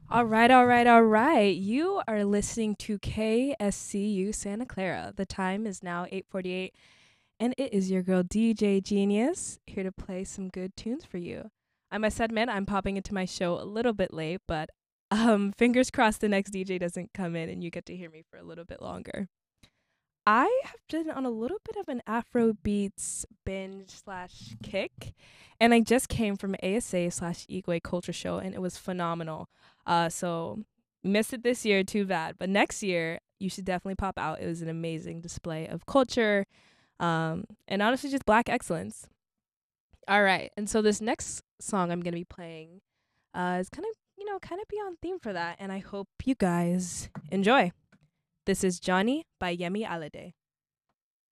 All right, all right, all right. You are listening to KSCU Santa Clara. The time is now 8:48 and it is your girl DJ Genius here to play some good tunes for you. I must admit I'm popping into my show a little bit late, but fingers crossed the next DJ doesn't come in and you get to hear me for a little bit longer. I have been on a little bit of an Afro beats binge slash kick, and I just came from ASA slash Igwe Culture Show, and it was phenomenal. So missed it this year, too bad. But next year, you should definitely pop out. It was an amazing display of culture, and honestly, just black excellence. All right, and so this next song I'm gonna be playing, is kind of kind of be on theme for that, and I hope you guys enjoy. This is Johnny by Yemi Alade.